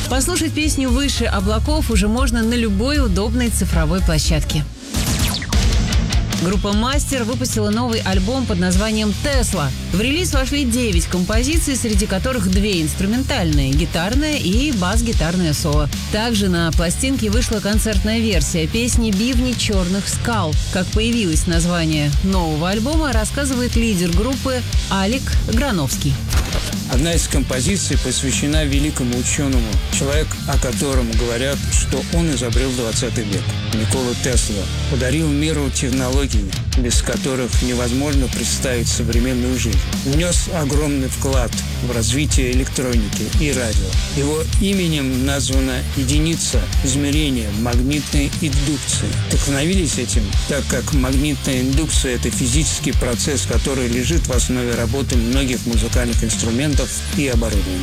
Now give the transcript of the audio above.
Послушать песню «Выше облаков» уже можно на любой удобной цифровой площадке. Группа «Мастер» выпустила новый альбом под названием «Тесла». В релиз вошли 9 композиций, среди которых 2 инструментальные – гитарное и бас-гитарное соло. Также на пластинке вышла концертная версия песни «Бивни черных скал». Как появилось название нового альбома, рассказывает лидер группы Алик Грановский. Одна из композиций посвящена великому ученому, человек, о котором говорят, что он изобрел 20 век. Никола Тесла подарил миру технологии, без которых невозможно представить современную жизнь. Внес огромный вклад в развитие электроники и радио. Его именем названа единица измерения магнитной индукции. Вдохновились этим, так как магнитная индукция – это физический процесс, который лежит в основе работы многих музыкальных инструментов и оборудования.